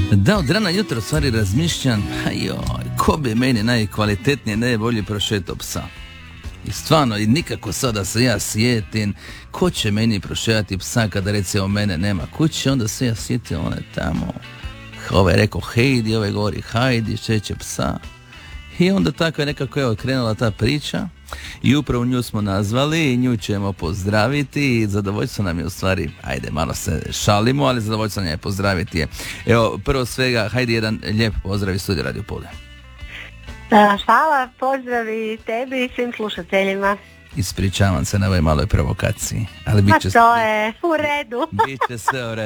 Da, od rana jutro stvari razmišljam, ko bi meni najkvalitetnije, najbolje prošetao psa. I stvarno, i nikako sada se ja sjetim, ko će meni prošetati psa kada recimo mene nema kuće, onda se ja sjetim one tamo, ovaj rekao Heidi, ovaj govori Heidi, šeće psa. I onda tako je nekako evo krenula ta priča i upravo nju smo nazvali i nju ćemo pozdraviti i zadovoljstvo nam je u stvari, ajde malo se šalimo, ali zadovoljstvo nam je pozdraviti je. Evo, prvo svega, Heidi, jedan lijep pozdrav iz studija Radio Pule. Hvala, pozdrav i tebi i svim slušateljima. Ispričavam se na ovoj maloj provokaciji, ali bit će to je u redu. Bit će sve u redu.